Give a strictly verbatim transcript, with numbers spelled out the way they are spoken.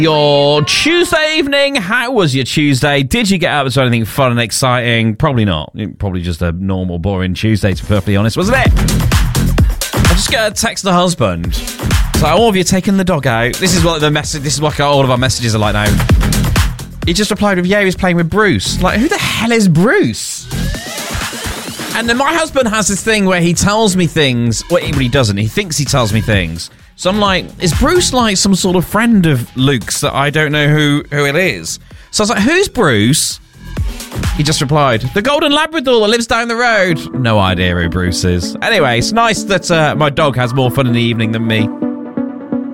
Your Tuesday evening, how was your Tuesday? Did you get up to anything fun and exciting? Probably not. Probably just a normal, boring Tuesday, to be perfectly honest, wasn't it? I just got a text the husband. So, all of you taking the dog out. This is what the message. This is what all of our messages are like now. He just replied with, yeah, he was playing with Bruce. Like, who the hell is Bruce? And then my husband has this thing where he tells me things. Well, he really doesn't. He thinks he tells me things. So I'm like, is Bruce like some sort of friend of Luke's that I don't know who, who it is? So I was like, who's Bruce? He just replied, the golden Labrador that lives down the road. No idea who Bruce is. Anyway, it's nice that uh, my dog has more fun in the evening than me.